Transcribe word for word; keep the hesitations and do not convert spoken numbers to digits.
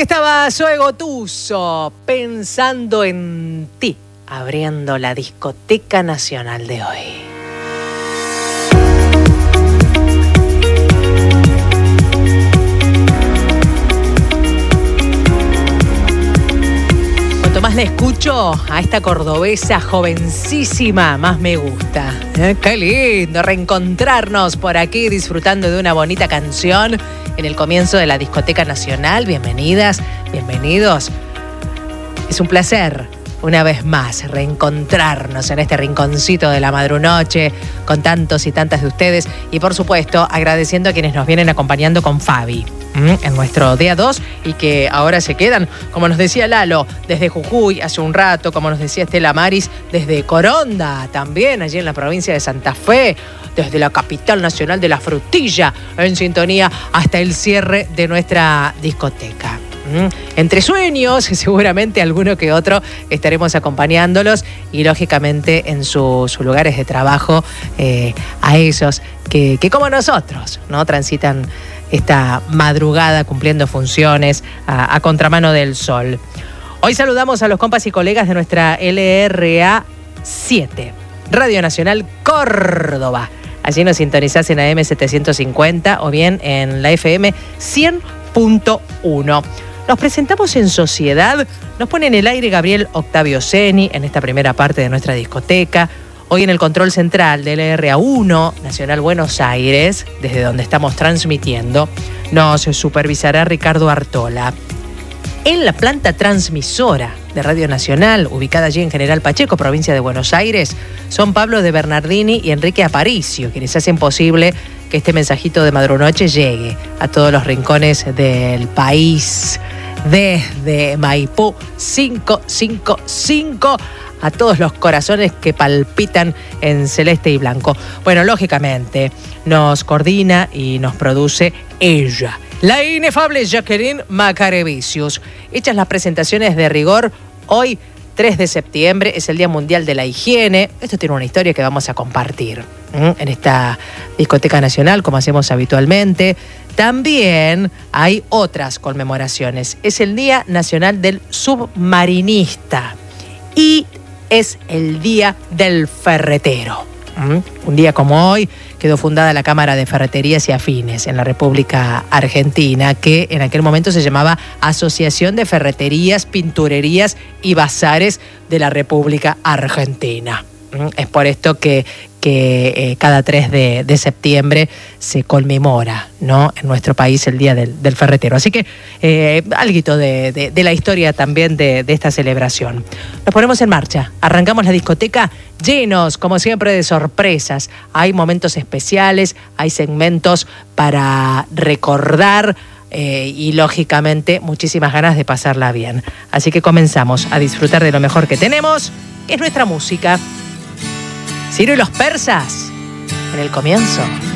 Ahí estaba Zoe Gotuso, Pensando en ti, abriendo la Discoteca Nacional de hoy. Cuanto más la escucho a esta cordobesa jovencísima, más me gusta. ¿Eh? Qué lindo reencontrarnos por aquí disfrutando de una bonita canción en el comienzo de la Discoteca Nacional. Bienvenidas, bienvenidos. Es un placer, una vez más, reencontrarnos en este rinconcito de la madrunoche con tantos y tantas de ustedes. Y por supuesto, agradeciendo a quienes nos vienen acompañando con Fabi en nuestro día dos y que ahora se quedan, como nos decía Lalo, desde Jujuy hace un rato, como nos decía Estela Maris, desde Coronda, también allí en la provincia de Santa Fe, desde la capital nacional de la frutilla, en sintonía hasta el cierre de nuestra discoteca. Entre sueños, seguramente alguno que otro estaremos acompañándolos y lógicamente en su, sus lugares de trabajo eh, a esos que, que como nosotros, ¿no? Transitan esta madrugada cumpliendo funciones a, a contramano del sol. Hoy saludamos a los compas y colegas de nuestra L R A siete, Radio Nacional Córdoba. Allí nos sintonizás en A M setecientos cincuenta o bien en la F M cien punto uno. Nos presentamos en sociedad, nos pone en el aire Gabriel Octavio Seni en esta primera parte de nuestra discoteca. Hoy en el control central del L R A uno, Nacional Buenos Aires, desde donde estamos transmitiendo, nos supervisará Ricardo Artola. En la planta transmisora de Radio Nacional, ubicada allí en General Pacheco, provincia de Buenos Aires, son Pablo de Bernardini y Enrique Aparicio, quienes hacen posible que este mensajito de madrunoche llegue a todos los rincones del país. Desde Maipú cinco cinco cinco a todos los corazones que palpitan en celeste y blanco. Bueno, lógicamente nos coordina y nos produce ella, la inefable Jacqueline Macarevicius. Hechas las presentaciones de rigor, hoy tres de septiembre es el Día Mundial de la Higiene. Esto tiene una historia que vamos a compartir ¿eh? en esta discoteca nacional, como hacemos habitualmente. También hay otras conmemoraciones. Es el Día Nacional del Submarinista y es el Día del Ferretero. ¿Mm? Un día como hoy quedó fundada la Cámara de Ferreterías y Afines en la República Argentina, que en aquel momento se llamaba Asociación de Ferreterías, Pinturerías y Bazares de la República Argentina. ¿Mm? Es por esto que que eh, cada tres de, de septiembre se conmemora, ¿no? En nuestro país el Día del, del Ferretero. Así que eh, algo de, de, de la historia también de, de esta celebración. Nos ponemos en marcha, arrancamos la discoteca llenos, como siempre, de sorpresas. Hay momentos especiales, hay segmentos para recordar eh, y, lógicamente, muchísimas ganas de pasarla bien. Así que comenzamos a disfrutar de lo mejor que tenemos, que es nuestra música. Ciro y los persas, en el comienzo.